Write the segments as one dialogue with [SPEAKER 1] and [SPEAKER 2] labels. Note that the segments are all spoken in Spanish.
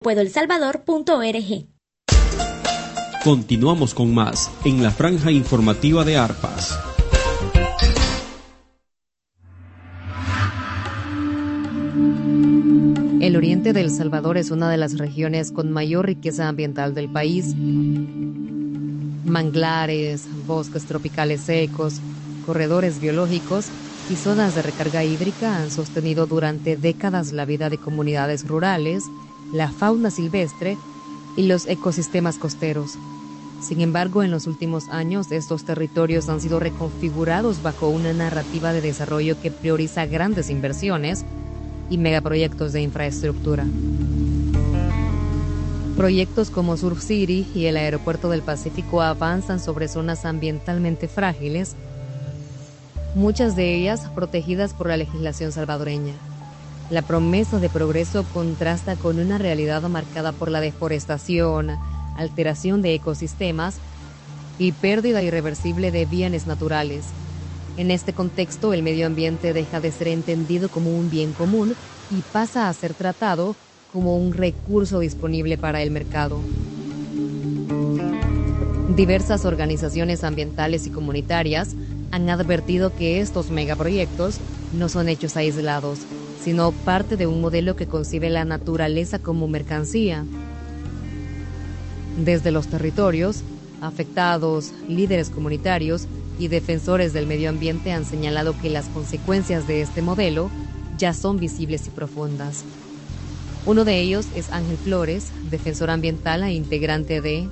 [SPEAKER 1] puedoelsalvador.org.
[SPEAKER 2] Continuamos con más en la franja informativa de Arpas.
[SPEAKER 3] El oriente de El Salvador es una de las regiones con mayor riqueza ambiental del país. Manglares, bosques tropicales secos, corredores biológicos y zonas de recarga hídrica han sostenido durante décadas la vida de comunidades rurales, la fauna silvestre y los ecosistemas costeros. Sin embargo, en los últimos años, estos territorios han sido reconfigurados bajo una narrativa de desarrollo que prioriza grandes inversiones y megaproyectos de infraestructura. Proyectos como Surf City y el Aeropuerto del Pacífico avanzan sobre zonas ambientalmente frágiles, muchas de ellas protegidas por la legislación salvadoreña. La promesa de progreso contrasta con una realidad marcada por la deforestación, alteración de ecosistemas y pérdida irreversible de bienes naturales. En este contexto, el medio ambiente deja de ser entendido como un bien común y pasa a ser tratado como un recurso disponible para el mercado. Diversas organizaciones ambientales y comunitarias han advertido que estos megaproyectos no son hechos aislados, sino parte de un modelo que concibe la naturaleza como mercancía. Desde los territorios, afectados, líderes comunitarios y defensores del medio ambiente han señalado que las consecuencias de este modelo ya son visibles y profundas. Uno de ellos es Ángel Flores, defensor ambiental e integrante de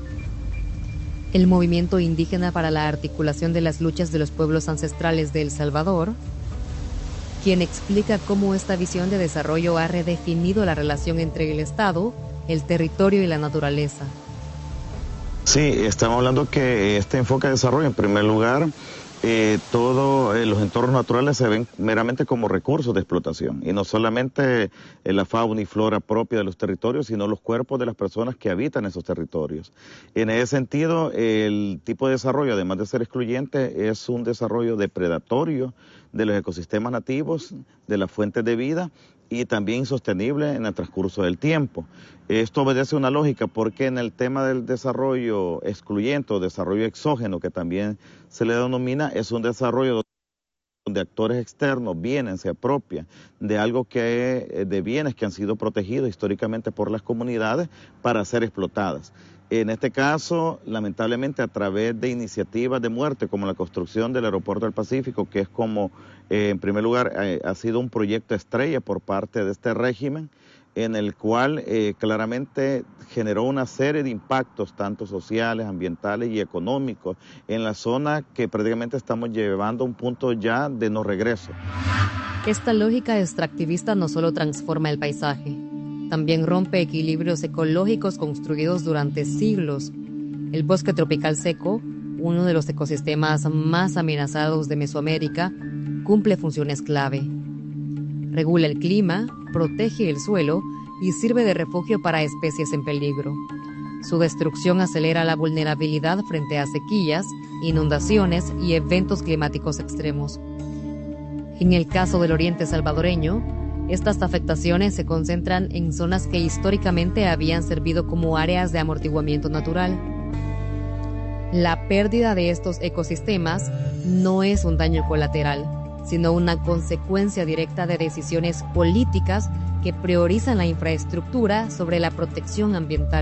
[SPEAKER 3] el Movimiento Indígena para la Articulación de las Luchas de los Pueblos Ancestrales de El Salvador, quien explica cómo esta visión de desarrollo ha redefinido la relación entre el Estado, el territorio y la naturaleza.
[SPEAKER 4] Sí, estamos hablando que este enfoque de desarrollo, en primer lugar, todos los entornos naturales se ven meramente como recursos de explotación, y no solamente la fauna y flora propia de los territorios, sino los cuerpos de las personas que habitan esos territorios. En ese sentido, el tipo de desarrollo, además de ser excluyente, es un desarrollo depredatorio de los ecosistemas nativos, de las fuentes de vida, y también insostenible en el transcurso del tiempo. Esto obedece a una lógica porque en el tema del desarrollo excluyente o desarrollo exógeno, que también se le denomina, es un desarrollo donde actores externos vienen, se apropian de bienes que han sido protegidos históricamente por las comunidades para ser explotadas. En este caso, lamentablemente, a través de iniciativas de muerte como la construcción del Aeropuerto del Pacífico, que es como, en primer lugar, ha sido un proyecto estrella por parte de este régimen, en el cual claramente generó una serie de impactos, tanto sociales, ambientales y económicos, en la zona que prácticamente estamos llevando a un punto ya de no regreso.
[SPEAKER 3] Esta lógica extractivista no solo transforma el paisaje, también rompe equilibrios ecológicos construidos durante siglos. El bosque tropical seco, uno de los ecosistemas más amenazados de Mesoamérica, cumple funciones clave. Regula el clima, protege el suelo y sirve de refugio para especies en peligro. Su destrucción acelera la vulnerabilidad frente a sequías, inundaciones y eventos climáticos extremos. En el caso del oriente salvadoreño, estas afectaciones se concentran en zonas que históricamente habían servido como áreas de amortiguamiento natural. La pérdida de estos ecosistemas no es un daño colateral, sino una consecuencia directa de decisiones políticas que priorizan la infraestructura sobre la protección ambiental.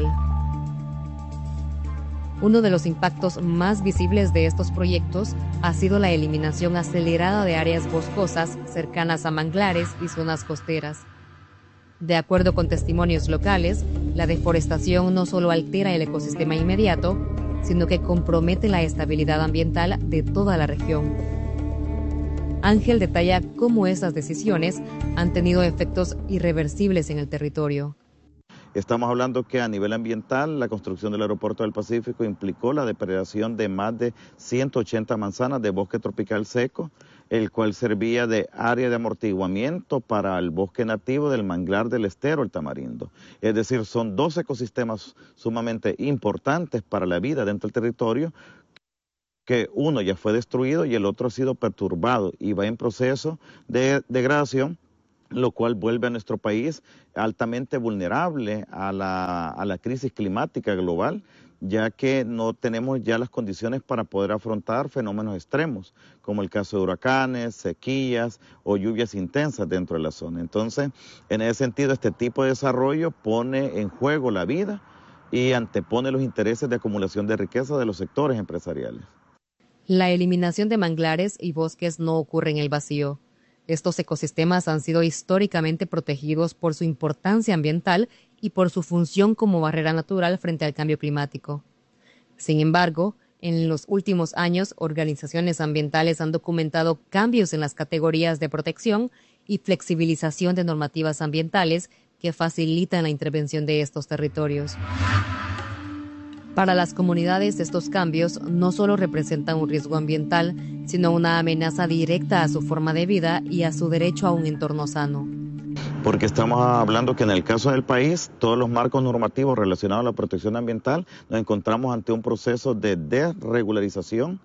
[SPEAKER 3] Uno de los impactos más visibles de estos proyectos ha sido la eliminación acelerada de áreas boscosas cercanas a manglares y zonas costeras. De acuerdo con testimonios locales, la deforestación no solo altera el ecosistema inmediato, sino que compromete la estabilidad ambiental de toda la región. Ángel detalla cómo esas decisiones han tenido efectos irreversibles en el territorio.
[SPEAKER 4] Estamos hablando que a nivel ambiental, la construcción del Aeropuerto del Pacífico implicó la depredación de más de 180 manzanas de bosque tropical seco, el cual servía de área de amortiguamiento para el bosque nativo del manglar del estero, el Tamarindo. Es decir, son dos ecosistemas sumamente importantes para la vida dentro del territorio, que uno ya fue destruido y el otro ha sido perturbado y va en proceso de degradación lo cual vuelve a nuestro país altamente vulnerable a la crisis climática global, ya que no tenemos ya las condiciones para poder afrontar fenómenos extremos, como el caso de huracanes, sequías o lluvias intensas dentro de la zona. Entonces, en ese sentido, este tipo de desarrollo pone en juego la vida y antepone los intereses de acumulación de riqueza de los sectores empresariales.
[SPEAKER 3] La eliminación de manglares y bosques no ocurre en el vacío. Estos ecosistemas han sido históricamente protegidos por su importancia ambiental y por su función como barrera natural frente al cambio climático. Sin embargo, en los últimos años, organizaciones ambientales han documentado cambios en las categorías de protección y flexibilización de normativas ambientales que facilitan la intervención de estos territorios. Para las comunidades, estos cambios no solo representan un riesgo ambiental, sino una amenaza directa a su forma de vida y a su derecho a un entorno sano.
[SPEAKER 4] Porque estamos hablando que en el caso del país, todos los marcos normativos relacionados a la protección ambiental, nos encontramos ante un proceso de desregularización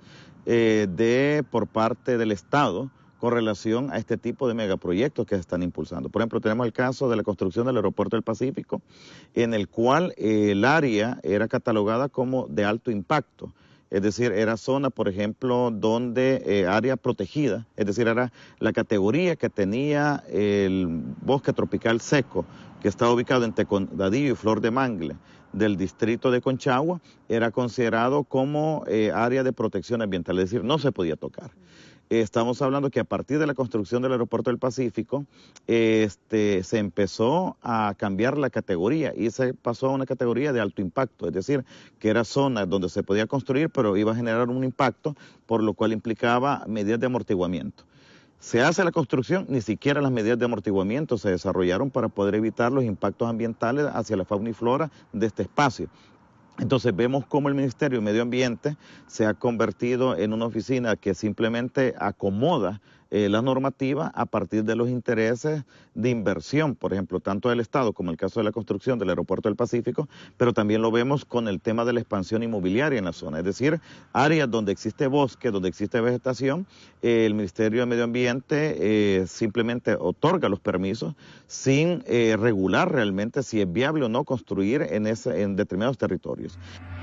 [SPEAKER 4] por parte del Estado con relación a este tipo de megaproyectos que se están impulsando. Por ejemplo, tenemos el caso de la construcción del Aeropuerto del Pacífico, en el cual el área era catalogada como de alto impacto. Es decir, era zona, por ejemplo, donde área protegida, es decir, era la categoría que tenía el bosque tropical seco, que estaba ubicado entre Condadillo y Flor de Mangle, del distrito de Conchagua, era considerado como área de protección ambiental, es decir, no se podía tocar. Estamos hablando que a partir de la construcción del Aeropuerto del Pacífico, se empezó a cambiar la categoría y se pasó a una categoría de alto impacto, es decir, que era zona donde se podía construir, pero iba a generar un impacto, por lo cual implicaba medidas de amortiguamiento. Se hace la construcción, ni siquiera las medidas de amortiguamiento se desarrollaron para poder evitar los impactos ambientales hacia la fauna y flora de este espacio. Entonces vemos cómo el Ministerio de Medio Ambiente se ha convertido en una oficina que simplemente acomoda la normativa a partir de los intereses de inversión, por ejemplo, tanto del Estado como el caso de la construcción del Aeropuerto del Pacífico, pero también lo vemos con el tema de la expansión inmobiliaria en la zona, es decir, áreas donde existe bosque, donde existe vegetación, el Ministerio de Medio Ambiente simplemente otorga los permisos sin regular realmente si es viable o no construir en determinados territorios.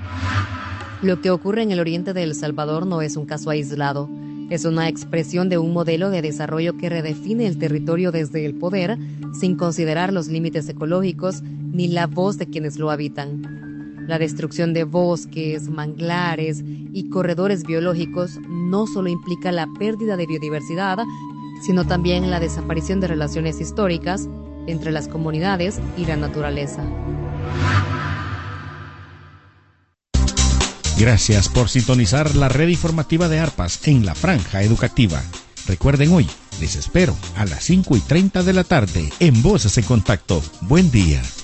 [SPEAKER 3] Lo que ocurre en el oriente de El Salvador no es un caso aislado. Es una expresión de un modelo de desarrollo que redefine el territorio desde el poder, sin considerar los límites ecológicos ni la voz de quienes lo habitan. La destrucción de bosques, manglares y corredores biológicos no solo implica la pérdida de biodiversidad, sino también la desaparición de relaciones históricas entre las comunidades y la naturaleza.
[SPEAKER 1] Gracias por sintonizar la red informativa de ARPAS en la franja educativa. Recuerden hoy, les espero a las 5:30 de la tarde en Voces en Contacto. Buen día.